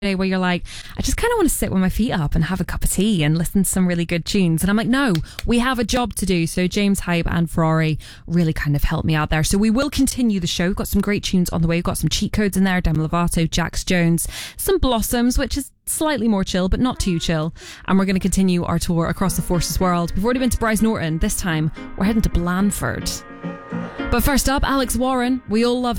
where you're like, I just kind of want to sit with my feet up and have a cup of tea and listen to some really good tunes. And I'm like, no, we have a job to do. So James Hype and Ferrari really kind of helped me out there. So we will continue the show. We've got some great tunes on the way. We've got some cheat codes in there. Demi Lovato, Jax Jones, some Blossoms, which is slightly more chill, but not too chill. And we're going to continue our tour across the Forces world. We've already been to Bryce Norton. This time, we're heading to Blandford. But first up, Alex Warren. We all love